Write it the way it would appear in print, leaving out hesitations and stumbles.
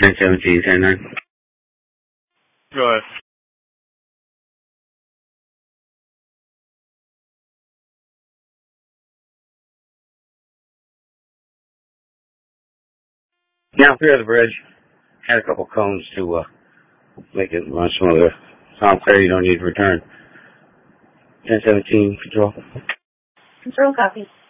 1017, 109. Go ahead. Now clear the bridge. Had a couple cones to make it run smoother. So I'm clear, you don't need to return. 1017, control. Control copy.